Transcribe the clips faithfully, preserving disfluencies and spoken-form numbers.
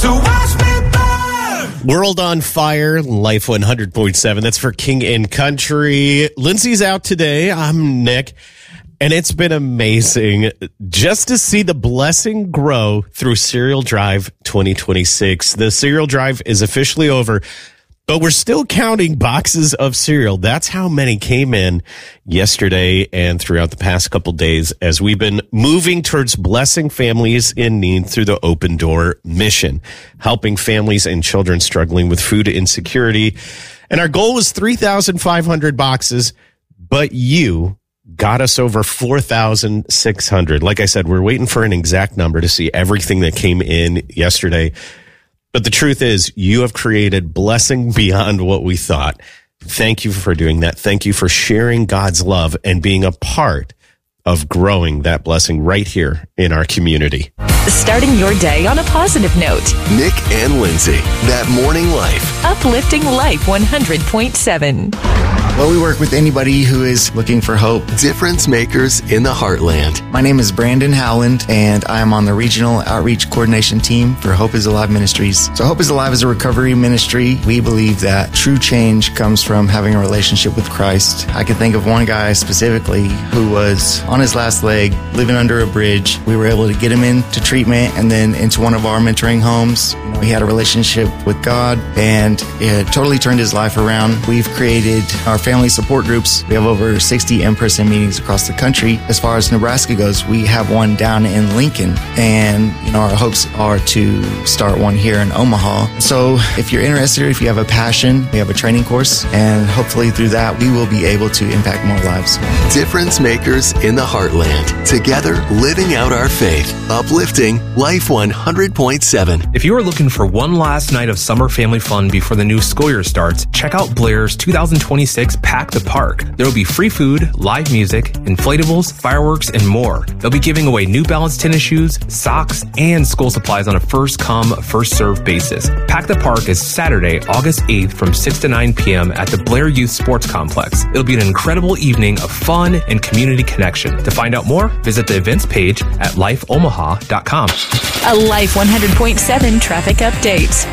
So watch me burn. World on Fire, Life one hundred point seven. That's for King and Country. Lindsay's out today. I'm Nick. And it's been amazing just to see the blessing grow through Cereal Drive twenty twenty-six. The Cereal Drive is officially over, but we're still counting boxes of cereal. That's how many came in yesterday and throughout the past couple days as we've been moving towards blessing families in need through the Open Door mission, helping families and children struggling with food insecurity. And our goal was three thousand five hundred boxes, but you got us over four thousand six hundred. Like I said, we're waiting for an exact number to see everything that came in yesterday. But the truth is, you have created blessing beyond what we thought. Thank you for doing that. Thank you for sharing God's love and being a part of growing that blessing right here in our community. Starting your day on a positive note. Nick and Lindsay, That Morning Life. Uplifting Life one hundred point seven. Well, we work with anybody who is looking for hope. Difference makers in the heartland. My name is Brandon Howland, and I am on the Regional Outreach Coordination Team for Hope is Alive Ministries. So Hope is Alive is a recovery ministry. We believe that true change comes from having a relationship with Christ. I can think of one guy specifically who was on his last leg, living under a bridge. We were able to get him into treatment and then into one of our mentoring homes. You know, he had a relationship with God, and it totally turned his life around. We've created our family support groups. We have over sixty in-person meetings across the country. As far as Nebraska goes, we have one down in Lincoln, and you know our hopes are to start one here in Omaha. So if you're interested, if you have a passion, we have a training course, and hopefully through that we will be able to impact more lives. Difference makers in the heartland. Together, living out our faith. Uplifting Life one hundred point seven. If you are looking for one last night of summer family fun before the new school year starts, check out Blair's two thousand twenty-six Pack the Park. There will be free food, live music, inflatables, fireworks, and more. They'll be giving away New Balance tennis shoes, socks, and school supplies on a first-come, first-served basis. Pack the Park is Saturday, August eighth from six to nine p.m. at the Blair Youth Sports Complex. It'll be an incredible evening of fun and community connection. To find out more, visit the events page at life omaha dot com. A Life one hundred point seven traffic update.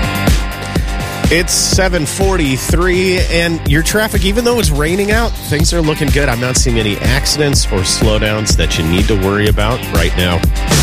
It's seven forty-three, and your traffic, even though it's raining out, things are looking good. I'm not seeing any accidents or slowdowns that you need to worry about right now.